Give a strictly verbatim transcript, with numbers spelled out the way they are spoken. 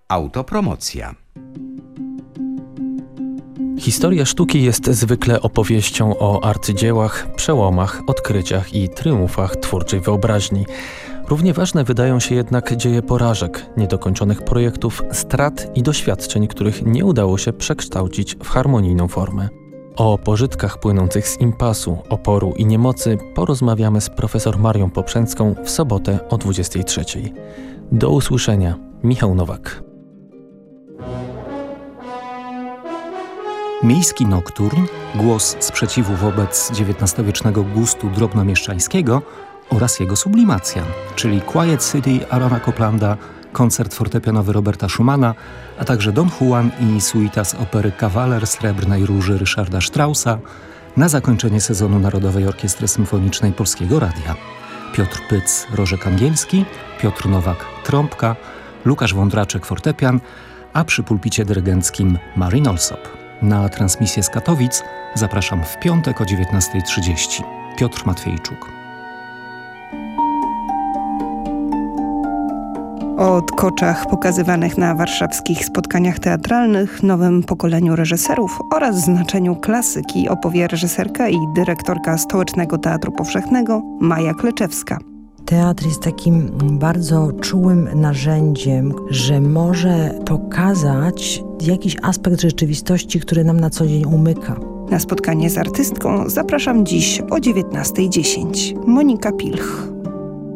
Autopromocja. Historia sztuki jest zwykle opowieścią o arcydziełach, przełomach, odkryciach i triumfach twórczej wyobraźni. Równie ważne wydają się jednak dzieje porażek, niedokończonych projektów, strat i doświadczeń, których nie udało się przekształcić w harmonijną formę. O pożytkach płynących z impasu, oporu i niemocy porozmawiamy z profesor Marią Poprzęcką w sobotę o dwudziestej trzeciej. Do usłyszenia. Michał Nowak. Miejski nokturn, głos sprzeciwu wobec dziewiętnastowiecznego gustu drobnomieszczańskiego oraz jego sublimacja, czyli Quiet City Aarona Coplanda, koncert fortepianowy Roberta Schumana, a także Don Juan i suita z opery Kawaler Srebrnej Róży Ryszarda Straussa na zakończenie sezonu Narodowej Orkiestry Symfonicznej Polskiego Radia. Piotr Pyc, rożek angielski, Piotr Nowak, trąbka, Łukasz Wądraczek, fortepian, a przy pulpicie dyrygenckim Marin Alsop. Na transmisję z Katowic zapraszam w piątek o dziewiętnasta trzydzieści. Piotr Matwiejczuk. O odkoczach pokazywanych na warszawskich spotkaniach teatralnych, nowym pokoleniu reżyserów oraz znaczeniu klasyki opowie reżyserka i dyrektorka Stołecznego Teatru Powszechnego Maja Kleczewska. Teatr jest takim bardzo czułym narzędziem, że może pokazać jakiś aspekt rzeczywistości, który nam na co dzień umyka. Na spotkanie z artystką zapraszam dziś o dziewiętnasta dziesięć. Monika Pilch.